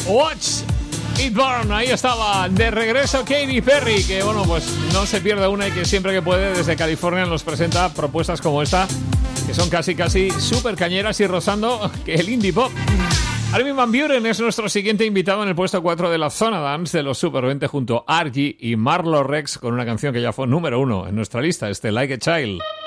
Watch It Burn, ahí estaba, de regreso Katy Perry, que bueno, pues no se pierde una y que siempre que puede desde California nos presenta propuestas como esta, que son casi súper cañeras y rozando que el indie pop. Armin van Buuren es nuestro siguiente invitado en el puesto 4 de la Zona Dance de los Super 20 junto a Argy y Marlo Rex con una canción que ya fue número 1 en nuestra lista, Like a Child.